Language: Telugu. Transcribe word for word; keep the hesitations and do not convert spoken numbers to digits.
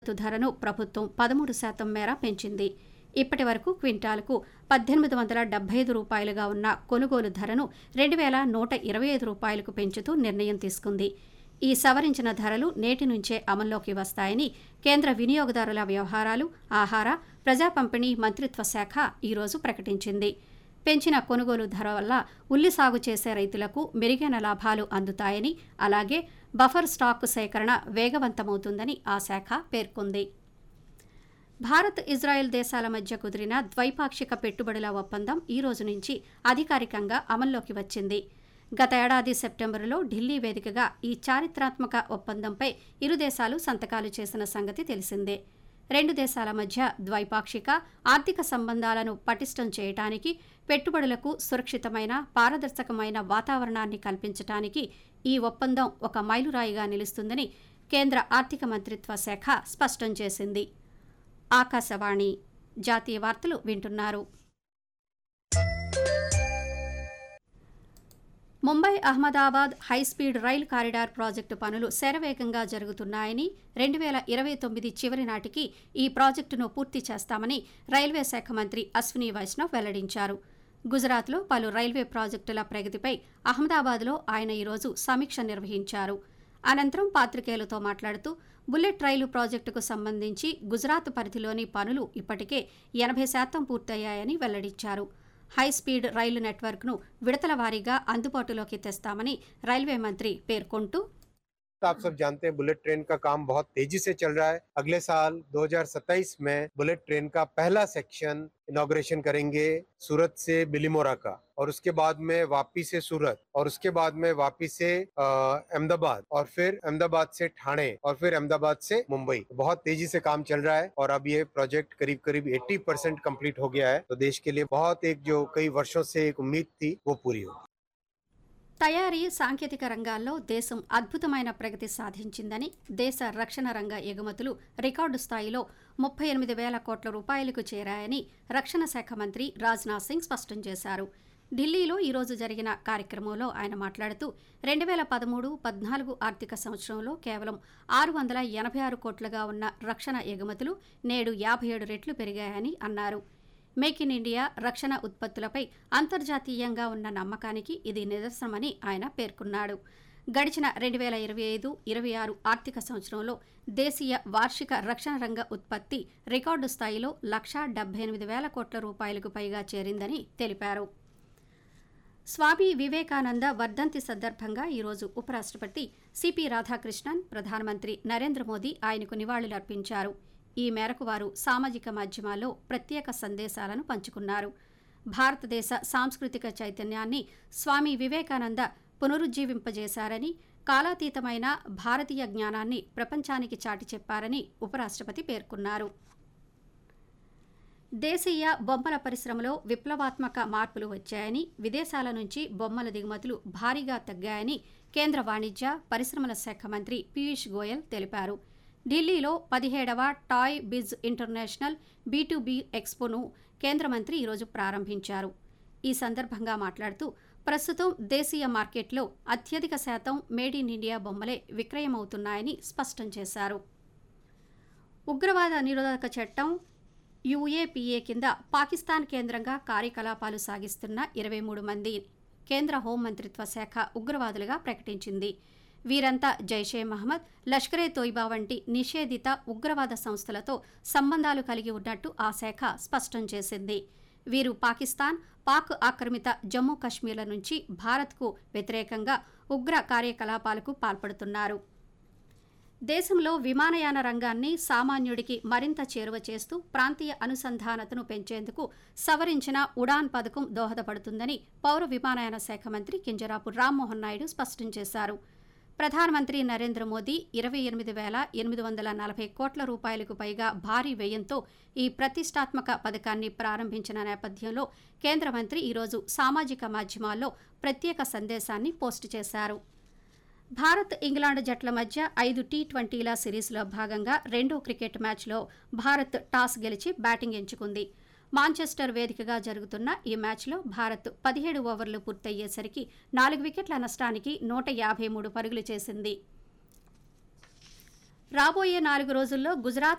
ధరను ప్రభుత్వం పదమూడు శాతం మేర పెంచింది. ఇప్పటి వరకు క్వింటాల్కు పద్దెనిమిది వందల డెబ్బై ఐదు రూపాయలుగా ఉన్న కొనుగోలు ధరను రెండు వేల నూట ఇరవై ఐదు రూపాయలకు పెంచుతూ నిర్ణయం తీసుకుంది. ఈ సవరించిన ధరలు నేటి నుంచే అమల్లోకి వస్తాయని కేంద్ర వినియోగదారుల వ్యవహారాలు, ఆహార, ప్రజా పంపిణీ మంత్రిత్వ శాఖ ఈరోజు ప్రకటించింది. పెంచిన కొనుగోలు ధర వల్ల ఉల్లి సాగు చేసే రైతులకు మెరుగైన లాభాలు అందుతాయని, అలాగే బఫర్ స్టాక్ సేకరణ వేగవంతమవుతుందని ఆ శాఖ పేర్కొంది. భారత్, ఇజ్రాయెల్ దేశాల మధ్య కుదిరిన ద్వైపాక్షిక పెట్టుబడుల ఒప్పందం ఈ రోజు నుంచి అధికారికంగా అమల్లోకి వచ్చింది. గత ఏడాది సెప్టెంబరులో ఢిల్లీ వేదికగా ఈ చారిత్రాత్మక ఒప్పందంపై ఇరు దేశాలు సంతకాలు చేసిన సంగతి తెలిసిందే. రెండు దేశాల మధ్య ద్వైపాక్షిక ఆర్థిక సంబంధాలను పటిష్టం చేయడానికి, పెట్టుబడులకు సురక్షితమైన, పారదర్శకమైన వాతావరణాన్ని కల్పించడానికి ఈ ఒప్పందం ఒక మైలురాయిగా నిలుస్తుందని కేంద్ర ఆర్థిక మంత్రిత్వ శాఖ స్పష్టం చేసింది. ఆకాశవాణి జాతీయ వార్తలు వింటున్నారు. ముంబై అహ్మదాబాద్ హైస్పీడ్ రైలు కారిడార్ ప్రాజెక్టు పనులు శరవేగంగా జరుగుతున్నాయని, రెండు వేల ఇరవై తొమ్మిది చివరి నాటికి ఈ ప్రాజెక్టును పూర్తి చేస్తామని రైల్వే శాఖ మంత్రి అశ్విని వైష్ణవ్ వెల్లడించారు. గుజరాత్లో పలు రైల్వే ప్రాజెక్టుల ప్రగతిపై అహ్మదాబాద్లో ఆయన ఈరోజు సమీక్ష నిర్వహించారు. అనంతరం పాత్రికేయులతో మాట్లాడుతూ బుల్లెట్ రైలు ప్రాజెక్టుకు సంబంధించి గుజరాత్ పరిధిలోని పనులు ఇప్పటికే ఎనభై శాతం పూర్తయ్యాయని వెల్లడించారు. హైస్పీడ్ రైలు నెట్వర్క్ను విడతల వారీగా అందుబాటులోకి తెస్తామని రైల్వే మంత్రి పేర్కొంటూ, आप सब जानते हैं बुलेट ट्रेन का काम बहुत तेजी से चल रहा है. अगले साल दो हज़ार सत्ताईस में बुलेट ट्रेन का पहला सेक्शन इनॉग्रेशन करेंगे सूरत से बिलीमोरा का, और उसके बाद में वापी से सूरत, और उसके बाद में वापी से अहमदाबाद, और फिर अहमदाबाद से ठाणे, और फिर अहमदाबाद से मुंबई. बहुत तेजी से काम चल रहा है और अब ये प्रोजेक्ट करीब करीब अस्सी परसेंट कंप्लीट हो गया है. तो देश के लिए बहुत एक जो कई वर्षों से एक उम्मीद थी वो पूरी हो. తయారీ, సాంకేతిక రంగాల్లో దేశం అద్భుతమైన ప్రగతి సాధించిందని, దేశ రక్షణ రంగ ఎగుమతులు రికార్డు స్థాయిలో ముప్పై ఎనిమిది వేల కోట్ల రూపాయలకు చేరాయని రక్షణ శాఖ మంత్రి రాజ్నాథ్ సింగ్ స్పష్టం చేశారు. ఢిల్లీలో ఈరోజు జరిగిన కార్యక్రమంలో ఆయన మాట్లాడుతూ, రెండు వేల పదమూడు పద్నాలుగు ఆర్థిక సంవత్సరంలో కేవలం ఆరు వందల ఎనభై ఆరు కోట్లుగా ఉన్న రక్షణ ఎగుమతులు నేడు యాభై ఏడు రెట్లు పెరిగాయని అన్నారు. మేక్ ఇన్ ఇండియా రక్షణ ఉత్పత్తులపై అంతర్జాతీయంగా ఉన్న నమ్మకానికి ఇది నిదర్శనమని ఆయన పేర్కొన్నాడు. గడిచిన రెండు వేల ఇరవై ఐదు ఇరవై ఆరు ఆర్థిక సంవత్సరంలో దేశీయ వార్షిక రక్షణ రంగ ఉత్పత్తి రికార్డు స్థాయిలో లక్షా డెబ్బై ఎనిమిది వేల కోట్ల రూపాయలకు పైగా చేరిందని తెలిపారు. స్వామి వివేకానంద వర్ధంతి సందర్భంగా ఈరోజు ఉపరాష్ట్రపతి సిపి రాధాకృష్ణన్, ప్రధానమంత్రి నరేంద్ర మోదీ ఆయనకు నివాళులర్పించారు. ఈ మేరకు వారు సామాజిక మాధ్యమాల్లో ప్రత్యేక సందేశాలను పంచుకున్నారు. భారతదేశ సాంస్కృతిక చైతన్యాన్ని స్వామి వివేకానంద పునరుజ్జీవింపజేశారని, కాలాతీతమైన భారతీయ జ్ఞానాన్ని ప్రపంచానికి చాటి చెప్పారని ఉపరాష్ట్రపతి పేర్కొన్నారు. దేశీయ బొమ్మల పరిశ్రమలో విప్లవాత్మక మార్పులు వచ్చాయని, విదేశాల నుంచి బొమ్మల దిగుమతులు భారీగా తగ్గాయని కేంద్ర వాణిజ్య, పరిశ్రమల శాఖ మంత్రి పీయూష్ గోయల్ తెలిపారు. ఢిల్లీలో పదిహేడవ toy Bij international be to be ఎక్స్పోను కేంద్ర మంత్రి ఈరోజు ప్రారంభించారు. ఈ సందర్భంగా మాట్లాడుతూ, ప్రస్తుతం దేశీయ మార్కెట్లో అత్యధిక శాతం మేడ్ ఇన్ ఇండియా బొమ్మలే విక్రయమవుతున్నాయని స్పష్టం చేశారు. ఉగ్రవాద నిరోధక చట్టం యూఏపీఏ కింద పాకిస్తాన్ కేంద్రంగా కార్యకలాపాలు సాగిస్తున్న ఇరవై మూడు మంది కేంద్ర హోంమంత్రిత్వ శాఖ ఉగ్రవాదులుగా ప్రకటించింది. వీరంతా జైషే మహ్మద్, లష్కరే తోయిబా వంటి నిషేధిత ఉగ్రవాద సంస్థలతో సంబంధాలు కలిగి ఉన్నట్టు ఆ శాఖ స్పష్టం చేసింది. వీరు పాకిస్తాన్, పాక్ ఆక్రమిత జమ్మూ కశ్మీర్ల నుంచి భారత్కు వ్యతిరేకంగా ఉగ్ర కార్యకలాపాలకు పాల్పడుతున్నారు. దేశంలో విమానయాన రంగాన్ని సామాన్యుడికి మరింత చేరువ చేస్తూ ప్రాంతీయ అనుసంధానతను పెంచేందుకు సవరించిన ఉడాన్ పథకం దోహదపడుతుందని పౌర విమానయాన శాఖ మంత్రి కింజరాపు రామ్మోహన్ నాయుడు స్పష్టం చేశారు. ప్రధానమంత్రి నరేంద్ర మోదీ ఇరవై ఎనిమిది వేల ఎనిమిది వందల నలభై కోట్ల రూపాయలకు పైగా భారీ వ్యయంతో ఈ ప్రతిష్టాత్మక పథకాన్ని ప్రారంభించిన నేపథ్యంలో కేంద్ర మంత్రి ఈరోజు సామాజిక మాధ్యమాల్లో ప్రత్యేక సందేశాన్ని పోస్టు చేశారు. భారత్, ఇంగ్లాండ్ జట్ల మధ్య ఐదు టీ ట్వంటీల సిరీస్లో భాగంగా రెండో క్రికెట్ మ్యాచ్లో భారత్ టాస్ గెలిచి బ్యాటింగ్ ఎంచుకుంది. మాంచెస్టర్ వేదికగా జరుగుతున్న ఈ మ్యాచ్లో భారత్ పదిహేడు ఓవర్లు పూర్తయ్యేసరికి నాలుగు వికెట్ల నష్టానికి నూట యాభై మూడు పరుగులు చేసింది. రాబోయే నాలుగు రోజుల్లో గుజరాత్